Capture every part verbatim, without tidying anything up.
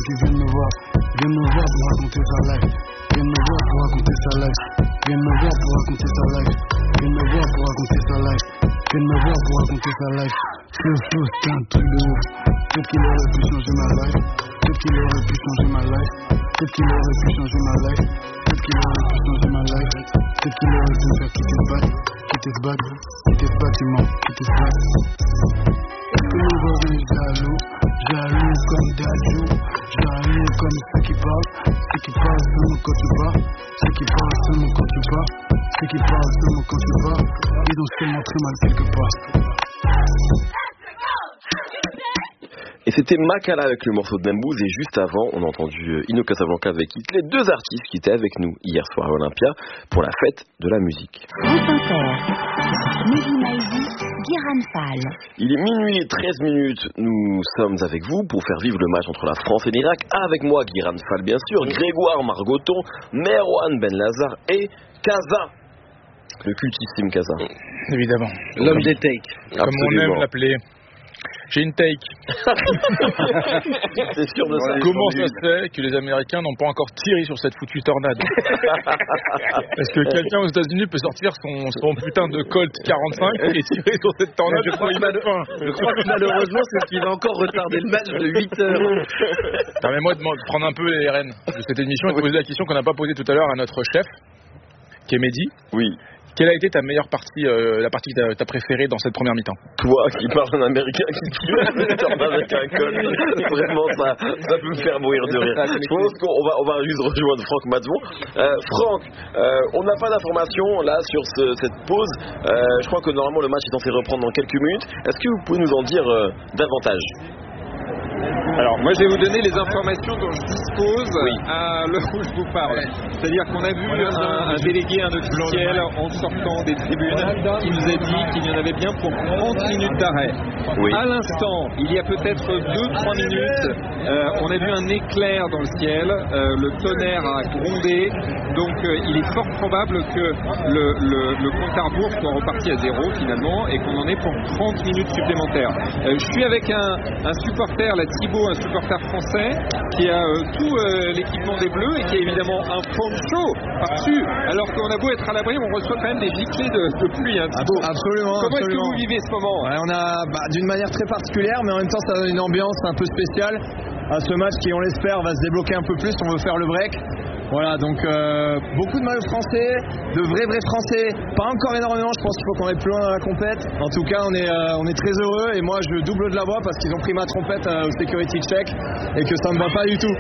qui viennent me voir, viennent me voir pour raconter sa life, viennent me voir pour raconter sa life, viennent me voir pour raconter sa life, viennent me voir pour raconter sa life, viennent me voir pour raconter sa life. Ce flow c'est un truc de ouf. Peut-être qu'il aurait pu changer ma life, peut-être qu'il aurait pu changer ma life, peut-être qu'il aurait pu changer ma life, peut-être qu'il aurait pu changer ma life, peut-être qu'il aurait pu me faire quitter ce bac, quitter ce bac, quitter ce bâtiment, quitter ce bac. Est-ce que nous voyons jaloux, jaloux comme Dadju, jaloux comme ceux qui parlent, ceux qui parlent seulement quand tu pars, ceux qui parlent seulement quand tu pars, ceux qui parlent seulement quand tu pars, ils ont seulement très mal quelque part. Et c'était Makala avec le morceau de Nembouze, et juste avant, on a entendu Ino Casablanca avec Hitler, deux artistes qui étaient avec nous hier soir à Olympia pour la fête de la musique. France Inter, Mehdi Maizi, Guiran Fall. Il est minuit et treize minutes, nous sommes avec vous pour faire vivre le match entre la France et l'Irak, avec moi Guiran Fall bien sûr, Grégoire Margoton, Merwan Ben Lazar et Kaza, le cultissime Kaza. Évidemment, l'homme des takes, comme on aime l'appeler. J'ai une take. C'est sûr de ça. Comment ça se fait que les Américains n'ont pas encore tiré sur cette foutue tornade? Est-ce que quelqu'un aux États-Unis peut sortir son, son putain de Colt quarante-cinq et tirer sur cette tornade? Je crois, mal... Je crois que malheureusement, c'est qu'il va encore retarder le match de huit heures. Permets-moi de prendre un peu les rênes de cette émission et de poser la question qu'on n'a pas posée tout à l'heure à notre chef, qui est Mehdi. Oui. Quelle a été ta meilleure partie, euh, la partie que tu as préférée dans cette première mi-temps? Toi qui parles en américain qui tire avec un col, vraiment ça, ça peut me faire mourir de rire. Je pense qu'on va, on va juste rejoindre Franck Matzon. Euh, Franck, euh, on n'a pas d'informations là sur ce, cette pause. Euh, je crois que normalement le match est censé reprendre dans quelques minutes. Est-ce que vous pouvez nous en dire euh, davantage? Alors, moi, je vais vous donner les informations dont je dispose oui. à l'heure où je vous parle. C'est-à-dire qu'on a vu un, un délégué, un officiel, en sortant des tribunes, qui nous a dit qu'il y en avait bien pour trente minutes d'arrêt. Oui. À l'instant, il y a peut-être deux trois minutes, euh, on a vu un éclair dans le ciel, euh, le tonnerre a grondé, donc euh, il est fort probable que le, le, le compte à rebours soit reparti à zéro finalement, et qu'on en ait pour trente minutes supplémentaires. Euh, je suis avec un, un supporter, la Thibaut, un supporter français qui a euh, tout euh, l'équipement des Bleus et qui a évidemment un poncho par-dessus, alors qu'on a beau être à l'abri, on reçoit quand même des giclées de, de pluie. Hein, Thibaut. Absolument. Comment absolument. est-ce que vous vivez ce moment? Ouais, on a bah, d'une manière très particulière, mais en même temps ça donne une ambiance un peu spéciale à ce match qui, on l'espère, va se débloquer un peu plus. On veut faire le break. Voilà, donc euh, beaucoup de maillots français, de vrais vrais français, pas encore énormément, je pense qu'il faut qu'on aille plus loin dans la compète. En tout cas, on est, euh, on est très heureux, et moi je double de la voix parce qu'ils ont pris ma trompette euh, au security check et que ça me va pas du tout.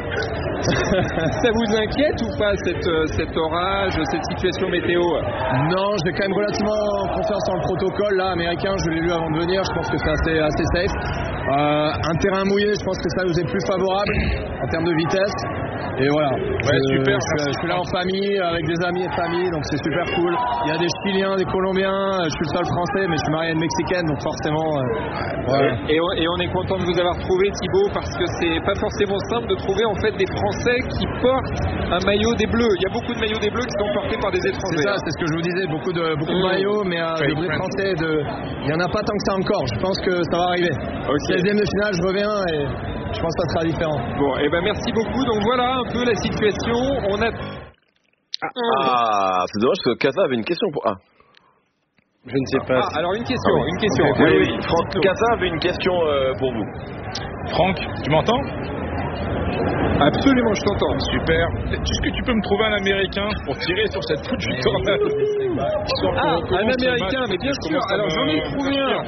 Ça vous inquiète ou pas cette, cet orage, cette situation météo? Non, j'ai quand même relativement confiance en le protocole là, américain, je l'ai lu avant de venir, je pense que c'est assez, assez safe. Euh, un terrain mouillé, je pense que ça nous est plus favorable en termes de vitesse. Et voilà, ouais, je, super, je, je suis là en famille, avec des amis et famille, donc c'est super cool. Il y a des Chiliens, des Colombiens, je suis le seul français, mais je suis marié à une Mexicaine, donc forcément... Euh, voilà. et, on, et on est content de vous avoir trouvé, Thibaut, parce que c'est pas forcément simple de trouver en fait des Français qui portent un maillot des Bleus. Il y a beaucoup de maillots des Bleus qui sont portés par des étrangers. C'est ça, c'est ce que je vous disais, beaucoup de, beaucoup de maillots, mais euh, de vrais Français, de... il n'y en a pas tant que ça encore, je pense que ça va arriver. Okay. seizième de finale, je reviens et... je pense que ça sera différent. Bon, et eh ben merci beaucoup. Donc voilà un peu la situation. On a. Ah, ah c'est dommage parce que Kaza avait une question pour. Ah. Je ne sais pas. Ah, alors une question, ah, oui. une question. Okay. Oui, oui. Franck Kaza avait une question euh, pour vous. Franck, tu m'entends? Absolument, je t'entends. Super. Est-ce que tu peux me trouver un Américain pour tirer sur cette foutue tornade? Ah, un Américain, mais bien sûr. Alors j'en ai trouvé un.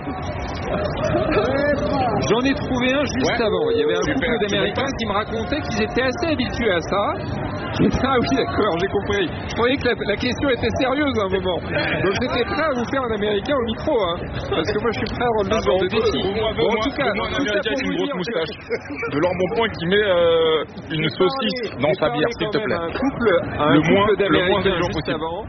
J'en ai trouvé un juste ouais. avant. Il y avait un Super, couple d'Américains qui me racontaient qu'ils étaient assez habitués à ça. Ah oui, d'accord, j'ai compris. Je croyais que la, la question était sérieuse à un moment. Donc j'étais prêt à vous faire un Américain au micro, hein, parce que moi je suis prêt à relever ah, ce genre de défi. Bon, en tout cas, un Américain avec une grosse moustache. De leur bon point qui met euh, une saucisse dans sa bière, s'il te plaît. Un couple, un le couple moins, d'Américains le moins juste avant.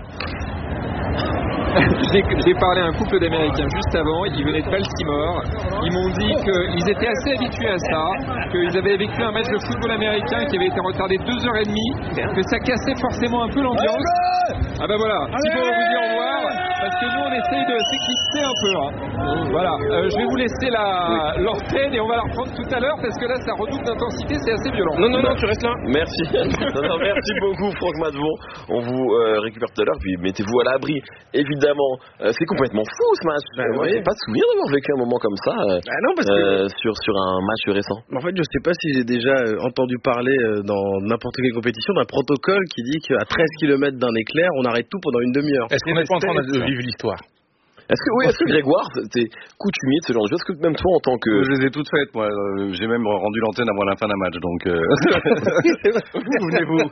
J'ai, j'ai parlé à un couple d'Américains juste avant, ils venaient de Baltimore. Ils m'ont dit qu'ils étaient assez habitués à ça, qu'ils avaient vécu un match de football américain qui avait été retardé deux heures trente, que ça cassait forcément un peu l'ambiance. Ah ben voilà, Thibaut va vous dire au revoir. parce que nous on essaye de s'éclipser un peu. Hein. Voilà, euh, je vais vous laisser la, l'antenne et on va la reprendre tout à l'heure parce que là ça redouble d'intensité, c'est assez violent. Non, non, non, tu restes là. Merci. non, non, merci beaucoup, Franck Matvon. On vous euh, récupère tout à l'heure, puis mettez-vous à l'abri. Évidemment, euh, c'est complètement fou ce match. Bah, Moi, oui. j'ai pas de souvenir d'avoir vécu un moment comme ça euh, Ah non, parce que... euh, sur, sur un match récent. En fait, je sais pas si j'ai déjà euh, entendu parler euh, dans n'importe quelle compétition d'un protocole qui dit qu'à treize kilomètres d'un éclair, on arrête tout pendant une demi-heure. Est-ce qu'on n'est pas en train de vivre l'histoire? Est-ce que, oui, est-ce que Grégoire, t'es coutumier de ce genre de choses? Est-ce que même toi, en tant que... Je les ai toutes faites, moi. Euh, J'ai même rendu l'antenne avant la fin d'un match, donc... Euh... Souvenez-vous,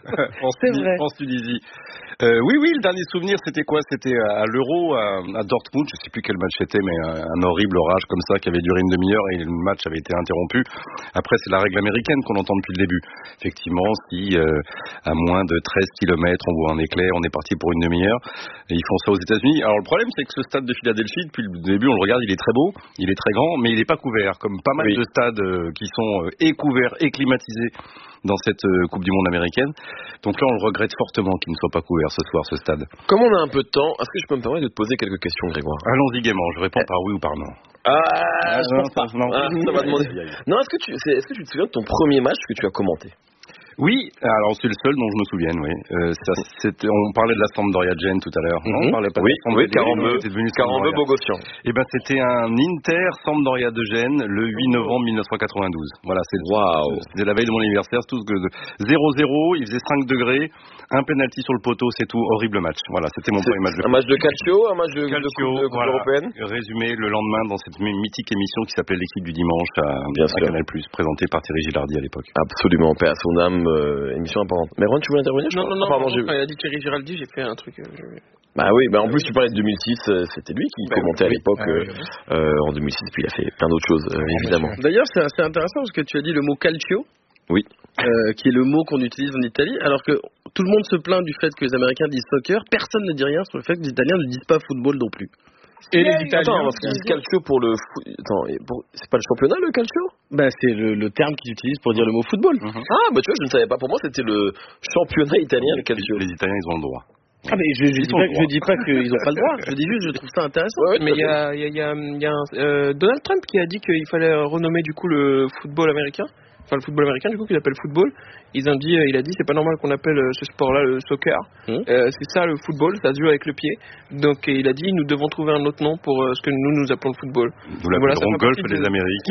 en Tunisie. Euh, oui, oui, le dernier souvenir, c'était quoi? C'était à l'Euro, à, à Dortmund. Je sais plus quel match c'était, mais un, un horrible orage comme ça qui avait duré une demi-heure et le match avait été interrompu. Après, c'est la règle américaine qu'on entend depuis le début. Effectivement, si euh, à moins de treize kilomètres, on voit un éclair, on est parti pour une demi-heure. Et ils font ça aux États-Unis. Alors, le problème, c'est que ce stade de Philadelphie, depuis le début, on le regarde, il est très beau, il est très grand, mais il n'est pas couvert, comme pas mal oui. de stades euh, qui sont euh, et couverts et climatisés dans cette euh, Coupe du Monde américaine. Donc là, on le regrette fortement qu'il ne soit pas couvert ce soir, ce stade. Comme on a un peu de temps, est-ce que je peux me permettre de te poser quelques questions, Grégoire? Allons-y gaiement, je réponds par oui ou par non. Ah, ah je pense pas. Non, ah, ça va demander. Non, est-ce que, tu, est-ce que tu te souviens de ton premier match que tu as commenté? Oui, alors c'est le seul dont je me souvienne, oui. Euh, ça, c'était, on parlait de la Sampdoria Gênes tout à l'heure. Mm-hmm. On parlait pas oui, de oui, Carambeu, Carambeu Bogossian. Et ben c'était un Inter Sampdoria de Gênes le huit novembre mille neuf cent quatre-vingt-douze. Voilà, c'est wow. C'était la veille de mon anniversaire, tout zéro zéro, il faisait cinq degrés, un penalty sur le poteau, c'est tout, horrible match. Voilà, c'était mon c'est premier match de un match de calcio, un match de, calcio, de coupe, de coupe voilà. européenne. Résumé le lendemain dans cette mythique émission qui s'appelait L'équipe du dimanche à, à Canal plus, présentée par Thierry Gilardi à l'époque. Absolument, paix à son âme, euh, émission importante. Mais Ron, tu voulais intervenir? Non, non, non, Pardon, quand il a dit Thierry Gilardi, j'ai fait un truc. Euh, je... Bah oui, bah en plus tu parlais de deux mille six, euh, c'était lui qui bah, commentait oui, à l'époque bah, oui, oui. Euh, en deux mille six, puis il a fait plein d'autres choses, euh, évidemment. D'ailleurs, c'est assez intéressant parce que tu as dit le mot calcio. Oui. Euh, qui est le mot qu'on utilise en Italie, alors que tout le monde se plaint du fait que les Américains disent soccer, personne ne dit rien sur le fait que les Italiens ne disent pas football non plus. Et les Italiens, attends, parce qu'ils disent calcio pour le foot. Attends, pour... c'est pas le championnat le calcio? Bah c'est le, le terme qu'ils utilisent pour dire le mot football. Mm-hmm. Ah bah tu vois, je ne savais pas. Pour moi, c'était le championnat italien le calcio. Les, les Italiens, ils ont le droit. Ah mais je, je, dis, pas, je dis pas qu'ils n'ont pas le droit. Je dis juste, je trouve ça intéressant. Ouais, mais il y a, y a, y a, y a un, euh, Donald Trump qui a dit qu'il fallait renommer du coup le football américain. Enfin, le football américain, du coup, qu'il appelle football. Ils ont dit, il a dit, c'est pas normal qu'on appelle ce sport-là le soccer. Mmh. Euh, c'est ça le football, ça se joue avec le pied. Donc, il a dit, nous devons trouver un autre nom pour euh, ce que nous nous appelons le football. Nous l'appellerons voilà, golf des de... Amériques.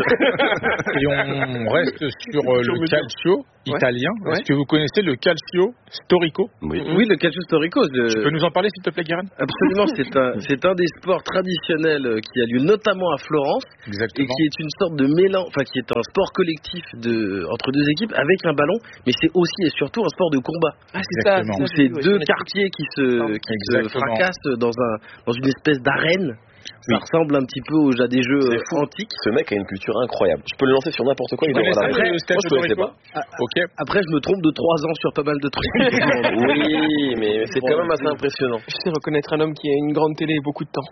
Et on reste sur euh, le calcio italien. Ouais. Est-ce que vous connaissez le calcio storico? Oui, mmh. oui, le calcio storico. Je... Tu peux nous en parler, s'il te plaît, Guérin? Absolument, c'est un, c'est un des sports traditionnels qui a lieu notamment à Florence. Exactement. Et qui est une sorte de mélange, enfin, qui est un sport collectif de, entre deux équipes avec un ballon, mais c'est aussi et surtout un sport de combat. Ah, c'est ça. Où c'est deux quartiers qui se, qui se fracassent dans, un, dans une espèce d'arène. Ça oui. ressemble un petit peu aux, à des jeux antiques. Ce mec a une culture incroyable. Je peux le lancer sur n'importe quoi. Il après, après, le moi, je connaissais pas. Ah, okay. Après, je me trompe de trois ans sur pas mal de trucs. Oui, mais c'est bon, quand même assez impressionnant. Je sais reconnaître un homme qui a une grande télé et beaucoup de temps.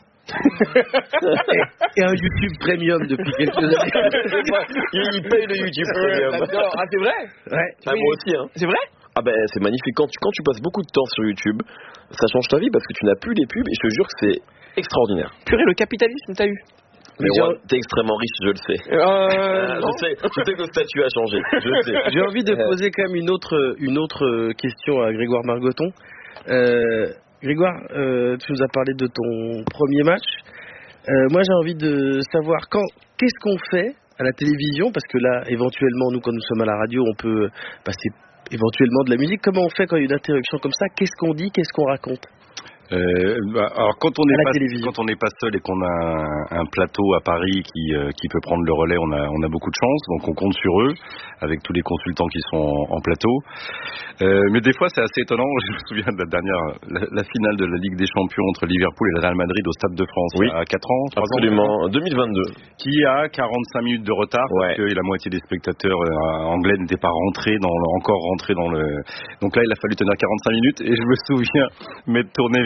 et, et un YouTube Premium depuis quelques années. Il paye le YouTube Premium. Ah, c'est vrai? Ouais. Ah, oui. Moi aussi, hein. C'est vrai? Ah ben c'est magnifique. Quand tu, quand tu passes beaucoup de temps sur YouTube, ça change ta vie parce que tu n'as plus les pubs et je te jure que c'est extraordinaire. Purée, le capitalisme, t'as eu? Mais ouais, t'es extrêmement riche, je le sais. Euh, euh, je sais. Je sais que le statut a changé. Je sais. J'ai envie de poser quand même une autre, une autre question à Grégoire Margoton. Euh, Grégoire, euh, tu nous as parlé de ton premier match. Euh, moi, j'ai envie de savoir quand, qu'est-ce qu'on fait à la télévision, parce que là, éventuellement, nous, quand nous sommes à la radio, on peut passer éventuellement de la musique. Comment on fait quand il y a une interruption comme ça? Qu'est-ce qu'on dit? Qu'est-ce qu'on raconte? Euh, bah, alors quand on n'est pas quand on n'est pas seul et qu'on a un, un plateau à Paris qui euh, qui peut prendre le relais, on a on a beaucoup de chance, donc on compte sur eux avec tous les consultants qui sont en, en plateau. Euh, mais des fois c'est assez étonnant. Je me souviens de la dernière la, la finale de la Ligue des Champions entre Liverpool et le Real Madrid au Stade de France oui. il y a quatre ans. Absolument. deux mille vingt-deux. Qui a quarante-cinq minutes de retard ouais. parce que la moitié des spectateurs euh, anglais n'étaient pas rentrés dans le, encore rentrés dans le. Donc là il a fallu tenir quarante-cinq minutes et je me souviens m'être tourné vers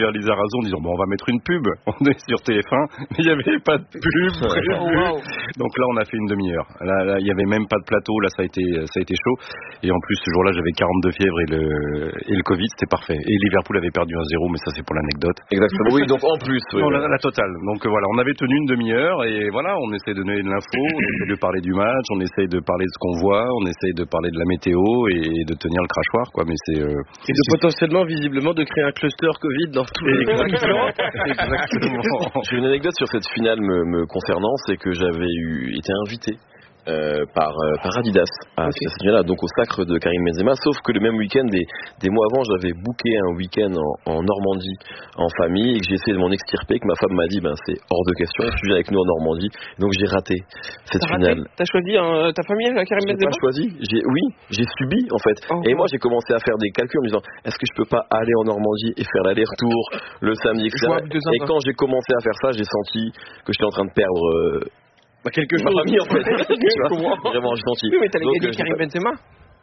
à Lizarazu en disant bon, on va mettre une pub. On est sur T F un, mais il n'y avait pas de pub. Oh, wow. Donc là, on a fait une demi-heure. Là, là, il n'y avait même pas de plateau. Là, ça a été, ça a été chaud. Et en plus, ce jour-là, j'avais quarante-deux fièvres et le, et le Covid, c'était parfait. Et Liverpool avait perdu un zéro, mais ça, c'est pour l'anecdote. Exactement. Oui, donc en plus. Oui, non, voilà. la, la totale. Donc euh, voilà, on avait tenu une demi-heure et voilà, on essaie de donner de l'info, on essaie de parler du match, on essaie de parler de ce qu'on voit, on essaie de parler de la météo et de tenir le crachoir, quoi. Mais c'est euh, et de potentiellement, visiblement, de créer un cluster Covid dans tous les. Exactement. Exactement. J'ai une anecdote sur cette finale me, me concernant, c'est que j'avais eu été invité. Euh, par, euh, par Adidas à okay. cette finale-là, donc au sacre de Karim Benzema, sauf que le même week-end, des, des mois avant, j'avais booké un week-end en, en Normandie en famille et que j'ai essayé de m'en extirper, que ma femme m'a dit ben c'est hors de question, tu viens avec nous en Normandie, donc j'ai raté cette T'as finale. Raté T'as choisi hein, ta famille, la Karim Benzema? J'ai pas choisi, j'ai, oui, j'ai subi en fait. Oh, et moi j'ai commencé à faire des calculs en me disant est-ce que je peux pas aller en Normandie et faire l'aller-retour le samedi, et cetera. Et quand j'ai commencé à faire ça, j'ai senti que j'étais en train de perdre. Euh, Bah quelque chose. Ma famille en fait. Vraiment, j'ai senti. Oui, mais t'allais donc, gagner euh, Karim Benzema.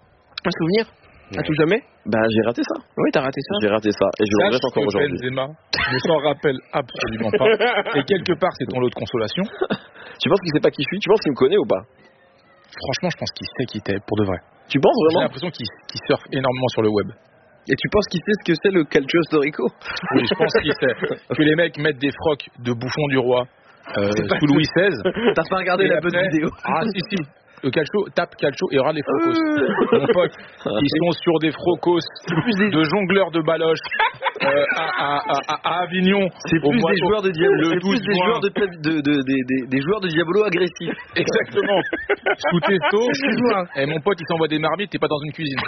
Un souvenir ouais. À tout jamais. Bah j'ai raté ça. Oui, t'as raté ça. J'ai raté ça et je le regrette encore aujourd'hui. Benzema ne s'en rappelle absolument pas. Et quelque part, c'est ton lot de consolation. Tu penses qu'il sait pas qui je suis? Tu penses qu'il me connaît ou pas? Franchement, je pense qu'il sait qui t'es, pour de vrai. Tu penses vraiment? J'ai l'impression qu'il, qu'il surfe énormément sur le web. Et tu penses qu'il sait ce que c'est le calcio storico? Oui, je pense qu'il sait. Que les mecs mettent des frocs de bouffon du roi. Euh, sous Louis seize. T'as pas regardé et la après, bonne vidéo? Ah si si. Le calcio, tape calcio et aura les frocos. Mon pote, ils sont sur des frocos de jongleurs de baloches euh, à, à, à, à Avignon. C'est plus des joueurs de Diabolo. Le C'est plus des joueurs de, de, de, de, de, des joueurs de Diabolo agressifs. Exactement. Sous testo. Et mon pote, il s'envoie des marmites, t'es pas dans une cuisine.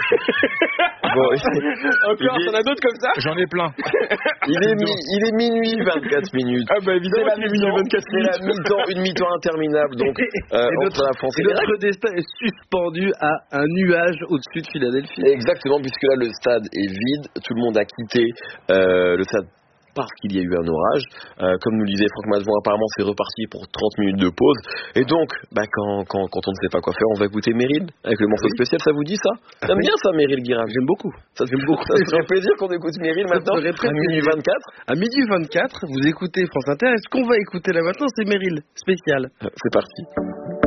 Bon, encore, t'en as d'autres comme ça? J'en ai plein. Il est, mi, il est minuit vingt-quatre minutes. Ah bah évidemment, c'est la mi-temps, vingt-quatre minutes. C'est la mi-temps, une mi-temps interminable. Donc, euh, et notre, la France et notre destin est suspendu à un nuage au-dessus de Philadelphie. Exactement, puisque là, le stade est vide. Tout le monde a quitté euh, le stade parce qu'il y a eu un orage. Euh, comme nous le disait Franck Matvon, apparemment c'est reparti pour trente minutes de pause. Et donc, bah, quand, quand, quand on ne sait pas quoi faire, on va écouter Meryl avec le morceau oui. spécial. Ça vous dit ça? T'aimes oui. bien ça, Meryl Guirard? J'aime beaucoup. Ça te fait beaucoup. Ça serait plaisir qu'on écoute Meryl maintenant à minuit vingt-quatre. À minuit vingt-quatre, vous écoutez France Inter. Et ce qu'on va écouter là maintenant, c'est Meryl spécial. C'est parti.